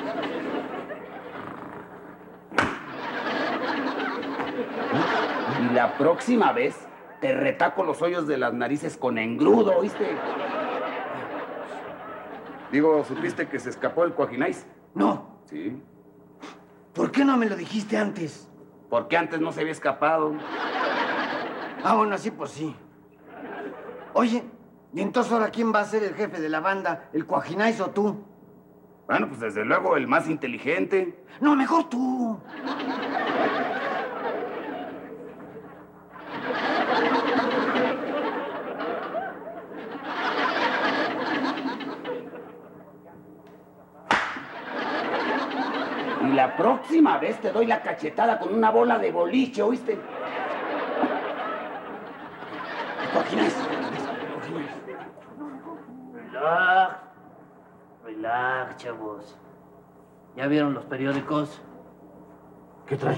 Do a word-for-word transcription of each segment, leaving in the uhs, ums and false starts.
Y la próxima vez te retaco los hoyos de las narices con engrudo, ¿oíste? Digo, ¿supiste que se escapó el Cuajinais? No. Sí. ¿Por qué no me lo dijiste antes? Porque antes no se había escapado. Ah, bueno, así pues sí. Oye, ¿y entonces ahora quién va a ser el jefe de la banda? ¿El Cuajinais o tú? Bueno, pues desde luego el más inteligente. No, mejor tú. Y la próxima vez te doy la cachetada con una bola de boliche, ¿oíste? Cuajinais. Relax. Relax, chavos. ¿Ya vieron los periódicos? ¿Qué trae?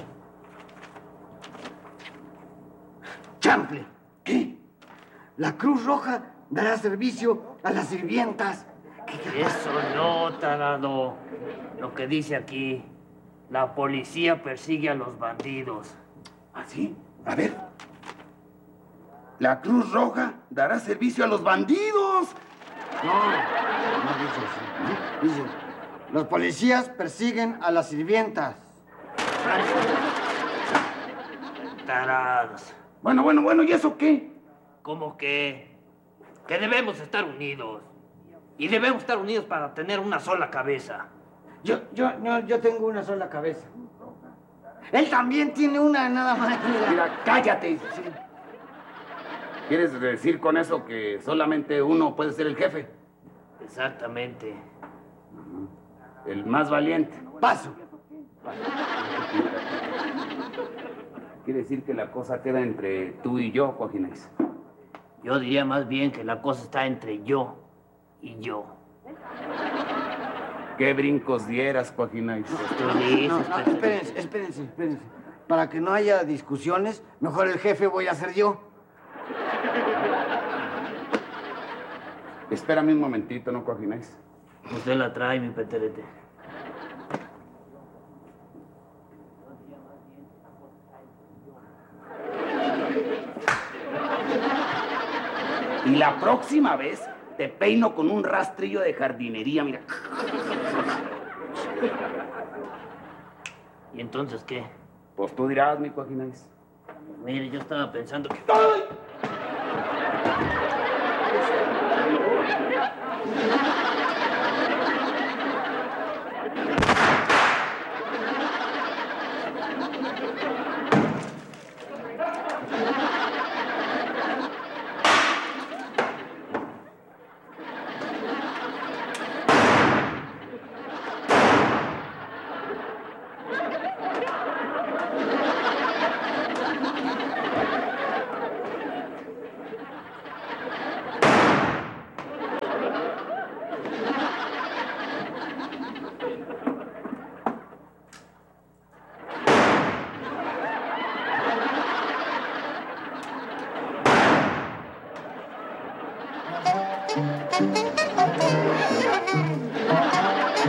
¡Chanfle! ¿Qué? La Cruz Roja dará servicio a las sirvientas. Eso no, tarado. Lo que dice aquí, la policía persigue a los bandidos. ¿Ah, sí? A ver. La Cruz Roja dará servicio a los bandidos. No, no dice así. Dice, los policías persiguen a las sirvientas. Tarados. Bueno, bueno, bueno, ¿y eso qué? ¿Cómo que? Que debemos estar unidos. Y debemos estar unidos para tener una sola cabeza. Yo, yo, yo, yo tengo una sola cabeza. Él también tiene una, nada más. Mira, cállate. Sí. ¿Quieres decir con eso que solamente uno puede ser el jefe? Exactamente. El más valiente. Paso. Quiere decir que la cosa queda entre tú y yo, Cuajinais. Yo diría más bien que la cosa está entre yo y yo. ¿Qué brincos dieras, Cuajinais? Tú dices, No, no, pero- espérense, espérense, espérense. Para que no haya discusiones, mejor el jefe voy a ser yo. Espérame un momentito, ¿no, Cuajinais? Usted la trae, mi peterete. Y la próxima vez te peino con un rastrillo de jardinería, mira. ¿Y entonces qué? Pues tú dirás, mi Cuajinais. Mire, yo estaba pensando que... ¡Ay!